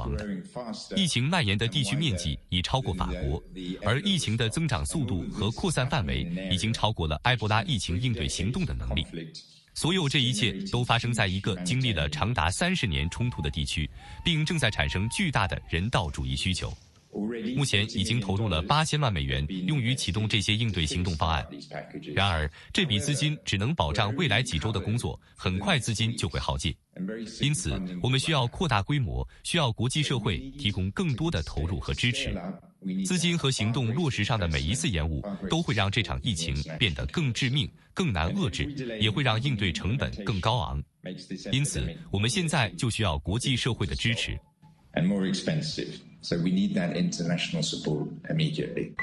亡的。疫情蔓延的地区面积已超过法国，而疫情的增长速度和扩散范围已经超过了埃博拉疫情应对行动的能力。所有这一切都发生在一个经历了长达30年冲突的地区，并正在产生巨大的人道主义需求。目前已经投入了8000万美元用于启动这些应对行动方案。然而，这笔资金只能保障未来几周的工作，很快资金就会耗尽。因此，我们需要扩大规模，需要国际社会提供更多的投入和支持。资金和行动落实上的每一次延误，都会让这场疫情变得更致命、更难遏制，也会让应对成本更高昂。因此，我们现在就需要国际社会的支持。 So we need that international support immediately.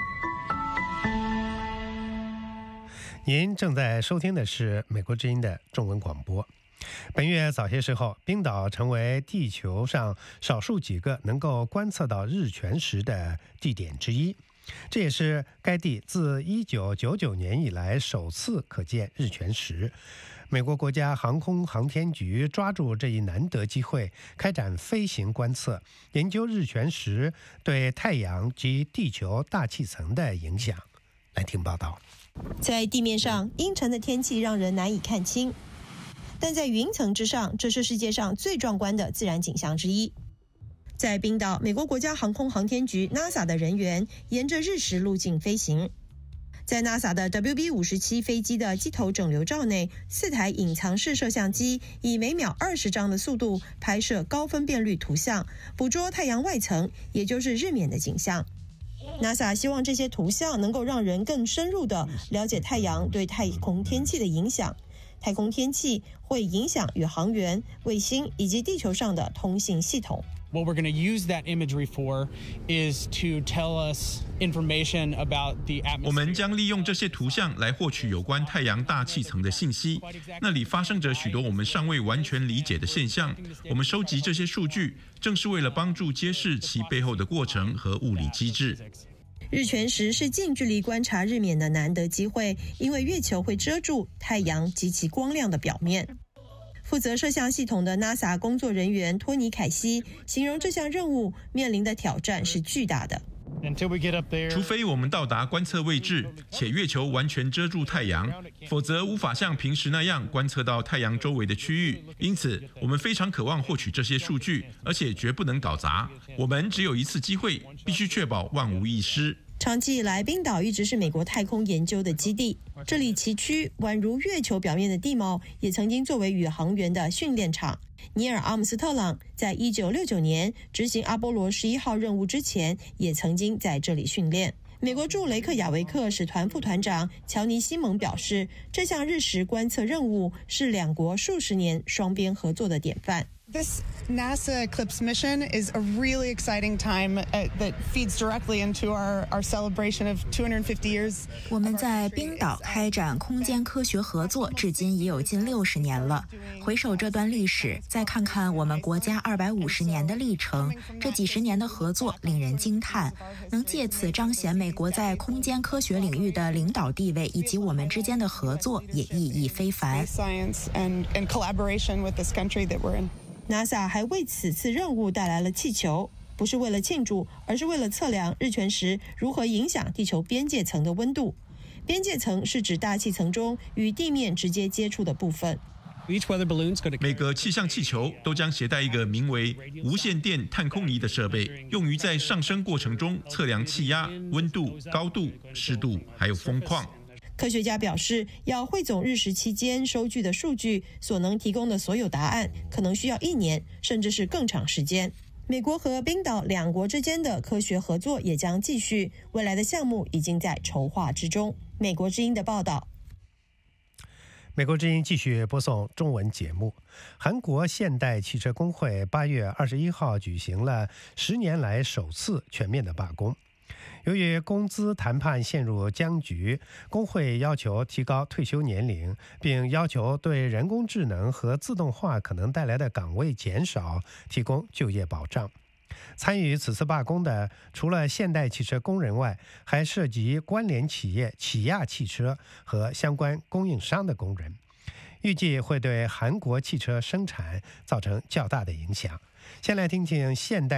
您正在收听的是美国之音的中文广播。本月早些时候，冰岛成为地球上少数几个能够观测到日全食的地点之一，这也是该地自1999年以来首次可见日全食。美国国家航空航天局抓住这一难得机会，开展飞行观测，研究日全食对太阳及地球大气层的影响。来听报道。 在地面上，阴沉的天气让人难以看清，但在云层之上，这是世界上最壮观的自然景象之一。在冰岛，美国国家航空航天局 NASA 的人员沿着日食路径飞行。在 NASA 的 WB-57 飞机的机头整流罩内，4台隐藏式摄像机以每秒20张的速度拍摄高分辨率图像，捕捉太阳外层，也就是日冕的景象。NASA 希望这些图像能够让人更深入地了解太阳对太空天气的影响。太空天气会影响宇航员、卫星以及地球上的通信系统。 What we're going to use that imagery for is to tell us information about the atmosphere. 我们将利用这些图像来获取有关太阳大气层的信息，那里发生着许多我们尚未完全理解的现象。我们收集这些数据，正是为了帮助揭示其背后的过程和物理机制。 日全食是近距离观察日冕的难得机会，因为月球会遮住太阳及其光亮的表面。负责摄像系统的 NASA 工作人员托尼·凯西形容这项任务面临的挑战是巨大的。 除非我们到达观测位置，且月球完全遮住太阳，否则无法像平时那样观测到太阳周围的区域。因此，我们非常渴望获取这些数据，而且绝不能搞砸。我们只有一次机会，必须确保万无一失。 长期以来，冰岛一直是美国太空研究的基地，这里崎岖宛如月球表面的地貌也曾经作为宇航员的训练场。尼尔·阿姆斯特朗在1969年执行阿波罗11号任务之前，也曾经在这里训练。美国驻雷克雅维克使团副团长乔尼·西蒙表示，这项日食观测任务是两国数十年双边合作的典范。 This NASA Eclipse mission is a really exciting time that feeds directly into our celebration of 250 years. 我们在冰岛开展空间科学合作，至今已有近60年了。回首这段历史，再看看我们国家250年的历程，这几十年的合作令人惊叹，能借此彰显美国在空间科学领域的领导地位，以及我们之间的合作也意义非凡。 Science and collaboration with this country that we're in. NASA 还为此次任务带来了气球，不是为了庆祝，而是为了测量日全食如何影响地球边界层的温度。边界层是指大气层中与地面直接接触的部分。 每个气象气球都将携带一个名为无线电探空仪的设备，用于在上升过程中测量气压、温度、高度、湿度，还有风况。 科学家表示，要汇总日食期间收据的数据所能提供的所有答案，可能需要1年，甚至是更长时间。美国和冰岛两国之间的科学合作也将继续，未来的项目已经在筹划之中。美国之音的报道。 美国之音继续播送中文节目。韩国现代汽车工会8月21号举行了10年来首次全面的罢工。由于工资谈判陷入僵局，工会要求提高退休年龄，并要求对人工智能和自动化可能带来的岗位减少提供就业保障。参与此次罢工的除了现代汽车工人外，还涉及关联企业起亚汽车和相关供应商的工人，预计会对韩国汽车生产造成较大的影响。先来听听现代